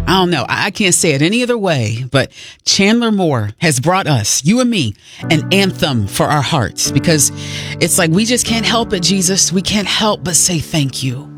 I don't know. I can't say it any other way, but Chandler Moore has brought us, you and me, an anthem for our hearts, because it's like we just can't help it, Jesus. We can't help but say thank you.